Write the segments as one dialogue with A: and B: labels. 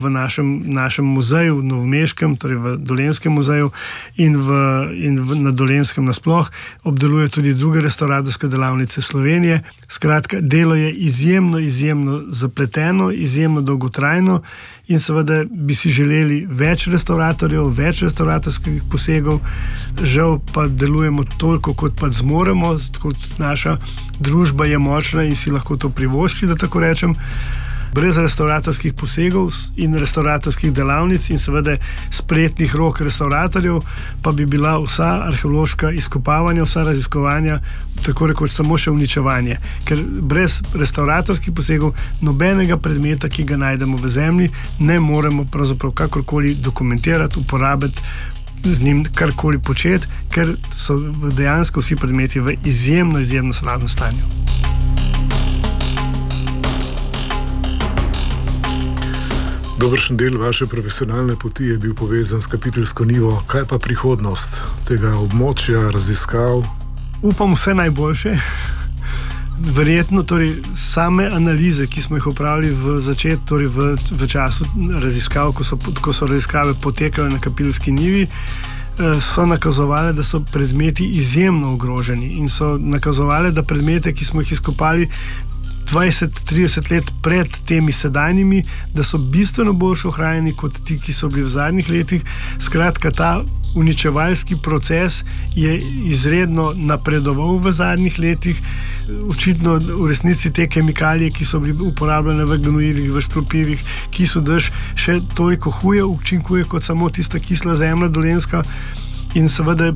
A: v našem muzeju, Novomeškem, torej v Dolenjskem muzeju in na Dolenjskem nasploh, obdeluje tudi druge restavratorske delavnice Slovenije. Skratka, delo je izjemno zapleteno, izjemno dolgotrajno in seveda bi si želeli več restavratorjev, več restavratorskih posegov, žal pa delujemo toliko, kot pa zmoremo, kot naša družba je močna in si lahko to privošči, da tako rečem. Brez restavratorskih posegov in restavratorskih delavnic in seveda spretnih rok restavratorjev pa bi bila vsa arheološka izkopavanja, vsa raziskovanja tako rekoč samo še uničevanje. Ker brez restavratorskih posegov nobenega predmeta, ki ga najdemo v zemlji, ne moremo pravzaprav kakorkoli dokumentirati, uporabiti, z njim karkoli početi, ker so dejansko vsi predmeti v izjemno slabem stanju.
B: Dobršen del vaše profesionalne poti je bil povezan s Kapiteljsko njivo. Kaj pa prihodnost tega območja, raziskav?
A: Upam vse najboljše. Verjetno same analize, ki smo jih opravili v začetku, v času raziskav, ko so raziskave potekale na Kapiteljski njivi, so nakazovali, da so predmeti izjemno ogroženi in so nakazovali, da predmete, ki smo jih izkopali 20-30 let pred temi sedanjimi, da so bistveno boljše ohranjeni kot ti, ki so bili v zadnjih letih. Skratka, ta uničevalski proces je izredno napredoval v zadnjih letih. Očitno v resnici te kemikalije, ki so bili uporabljene v gnojilih, v škropivih, kisodež, še toliko huje učinkuje kot samo tista kisla zemlja dolenjska in seveda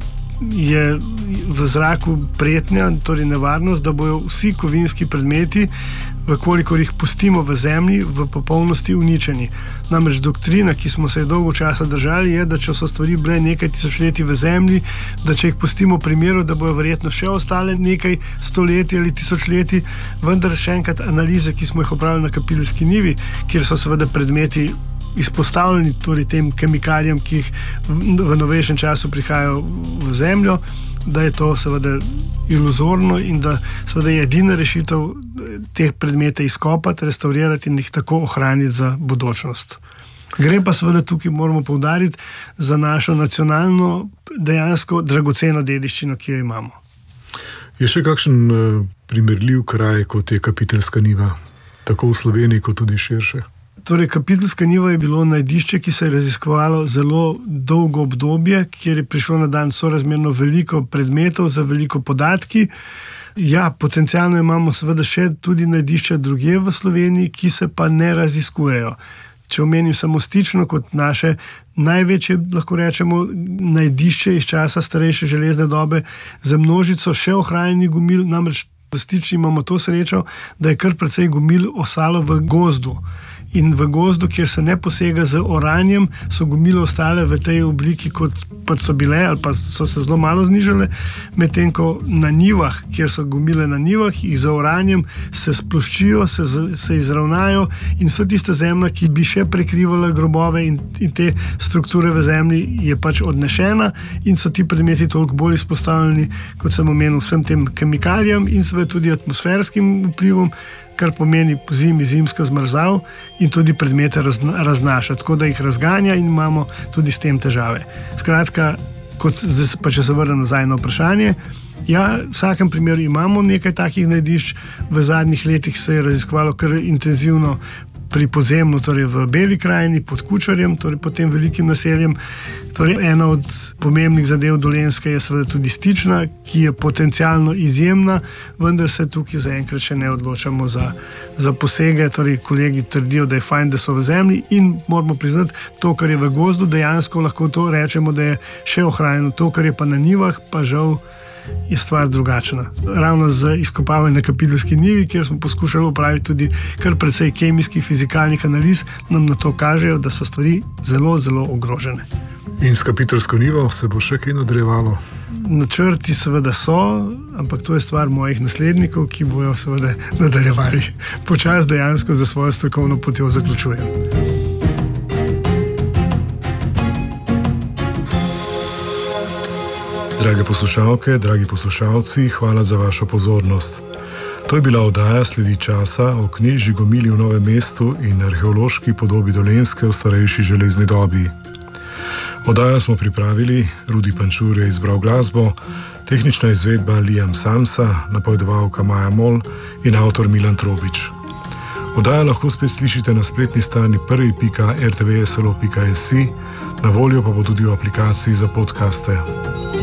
A: je v zraku pretnja, torej nevarnost, da bojo vsi kovinski predmeti, vkolikor jih pustimo v zemlji, v popolnosti uničeni. Namreč doktrina, ki smo se dolgo časa držali, je, da če so stvari bile nekaj tisočletij v zemlji, da če jih pustimo v primeru, da bojo verjetno še ostale nekaj stoletij ali tisočletij, vendar še enkrat analize, ki smo jih opravili na Kapiteljski njivi, kjer so seveda predmeti izpostavljeni tem kemikalijam, ki jih v novejšem času prihajajo v zemljo, da je to seveda iluzorno in da seveda je edina rešitev teh predmete izkopati, restaurirati in jih tako ohraniti za bodočnost. Gre pa seveda tukaj, moramo poudariti, za našo nacionalno, dejansko dragoceno dediščino, ki jo imamo.
B: Je še kakšen primerljiv kraj, kot je Kapiteljska njiva, tako v Sloveniji, kot tudi širše?
A: Torej, Kapiteljska njiva je bilo najdišče, ki se je raziskovalo zelo dolgo obdobje, kjer je prišlo na dan sorazmerno veliko predmetov za veliko podatki. Ja, potencialno imamo seveda še tudi najdišča drugje v Sloveniji, ki se pa ne raziskujejo. Če omenim samo Stično kot naše največje, lahko rečemo, najdišče iz časa starejše železne dobe, za množico še ohranjenih gomil, namreč v Stični imamo to srečo, da je kar precej gomil ostalo v gozdu. In v gozdu, kjer se ne posega z oranjem, so gomile ostale v tej obliki, kot pač so bile, ali pa so se zelo malo znižale, medtem ko na njivah, kjer so gomile na njivah, jih za oranjem se sploščijo, se izravnajo in so tiste zemlja, ki bi še prekrivala grobove in te strukture v zemlji, je pač odnešena in so ti predmeti toliko bolj izpostavljeni, kot sem omenil, vsem tem kemikalijam in seveda tudi atmosferskim vplivom, kar pomeni po zimi zimska zmrzav in tudi predmete raznaša, tako da jih razganja in imamo tudi s tem težave. Skratka, pa če se vrnem nazaj na vprašanje, ja, v vsakem primeru imamo nekaj takih najdišč, v zadnjih letih se je raziskovalo kar intenzivno pri podzemlju, torej v Beli krajini, pod Kučarjem, torej pod tem velikim naseljem. Torej, ena od pomembnih zadev Dolenjske je seveda tudi Stična, ki je potencialno izjemna, vendar se tukaj zaenkrat še ne odločamo za posege. Torej, kolegi trdijo, da je fajn, da so v zemlji in moramo priznati, to, kar je v gozdu, dejansko lahko to rečemo, da je še ohranjeno. To, kar je pa na njivah, pa žal je stvar drugačna. Ravno z izkopavanjem na Kapiteljski njivi, kjer smo poskušali opraviti tudi kar precej kemijskih, fizikalnih analiz, nam na to kažejo, da so stvari zelo ogrožene.
B: In s Kapiteljsko njivo se bo še kaj nadaljevalo?
A: Načrti seveda so, ampak to je stvar mojih naslednikov, ki bojo seveda nadaljevali. Počas dejansko za svojo strokovno potjo zaključujem.
B: Drage poslušalke, dragi poslušalci, hvala za vašo pozornost. To je bila oddaja Sledi časa o knežji Gomili v Novem mestu in arheološki podobi Dolenjske v starejši železni dobi. Oddajo smo pripravili, Rudi Pančur je izbral glasbo, tehnična izvedba Liam Samsa, napovedovalka Maja Mol in avtor Milan Trobič. Oddajo lahko spet slišite na spletni strani prvi.rtvslo.si, na voljo pa bo tudi v aplikaciji za podcaste.